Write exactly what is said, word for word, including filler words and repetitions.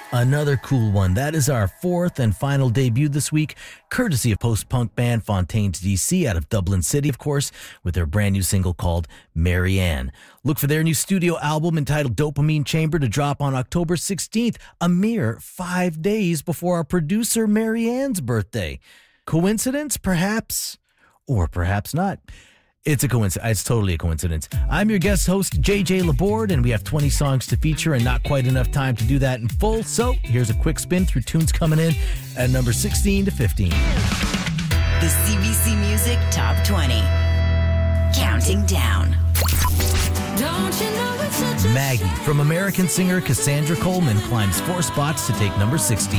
Another cool one. That is our fourth and final debut this week, courtesy of post-punk band Fontaines D C out of Dublin City, of course, with their brand new single called Marianne. Look for their new studio album entitled Dopamine Chamber to drop on October sixteenth, a mere five days before our producer Marianne's birthday. Coincidence, perhaps, or perhaps not. It's a coincidence. It's totally a coincidence. I'm your guest host, J J Laborde, and we have twenty songs to feature and not quite enough time to do that in full. So here's a quick spin through tunes coming in at number sixteen to fifteen. The C B C Music Top twenty. Counting down. Don't you know it's such a Maggie from American singer Cassandra Coleman climbs four spots to take number sixteen.